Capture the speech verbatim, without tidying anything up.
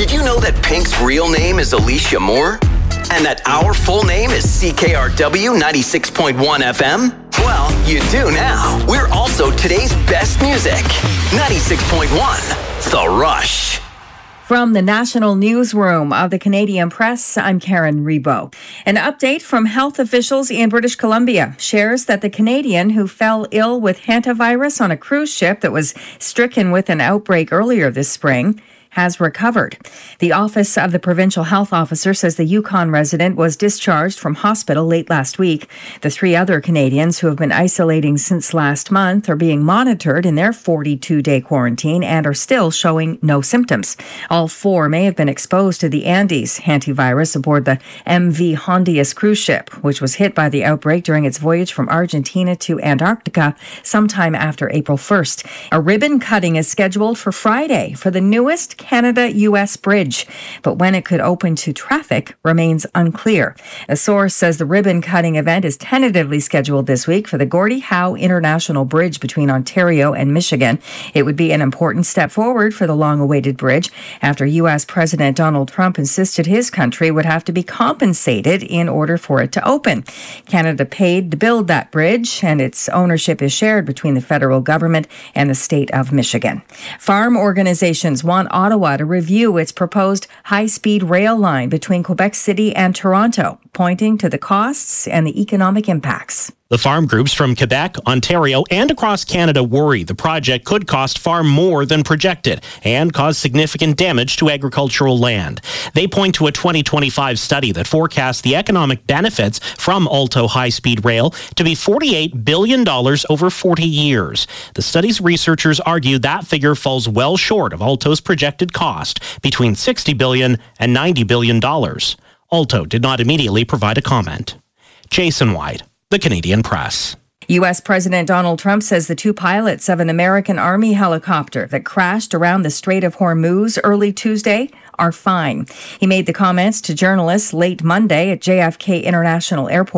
Did you know that Pink's real name is Alicia Moore? And that our full name is C K R W ninety-six point one F M? Well, you do now. We're also today's best music. ninety-six point one, The Rush. From the National Newsroom of the Canadian Press, I'm Karen Rebo. An update from health officials in British Columbia shares that the Canadian who fell ill with hantavirus on a cruise ship that was stricken with an outbreak earlier this spring has recovered. The Office of the Provincial Health Officer says the Yukon resident was discharged from hospital late last week. The three other Canadians who have been isolating since last month are being monitored in their forty-two day quarantine and are still showing no symptoms. All four may have been exposed to the Andes hantavirus aboard the M V Hondius cruise ship, which was hit by the outbreak during its voyage from Argentina to Antarctica sometime after April first. A ribbon cutting is scheduled for Friday for the newest Canada-U S bridge, but when it could open to traffic remains unclear. A source says the ribbon-cutting event is tentatively scheduled this week for the Gordie Howe International Bridge between Ontario and Michigan. It would be an important step forward for the long-awaited bridge after U S President Donald Trump insisted his country would have to be compensated in order for it to open. Canada paid to build that bridge, and its ownership is shared between the federal government and the state of Michigan. Farm organizations want Ottawa to review its proposed high-speed rail line between Quebec City and Toronto, pointing to the costs and the economic impacts. The farm groups from Quebec, Ontario, and across Canada worry the project could cost far more than projected and cause significant damage to agricultural land. They point to a twenty twenty-five study that forecasts the economic benefits from Alto high-speed rail to be forty-eight billion dollars over forty years. The study's researchers argue that figure falls well short of Alto's projected cost, between sixty billion dollars and ninety billion dollars. Alto did not immediately provide a comment. Jason White, The Canadian Press. U S President Donald Trump says the two pilots of an American Army helicopter that crashed around the Strait of Hormuz early Tuesday are fine. He made the comments to journalists late Monday at J F K International Airport.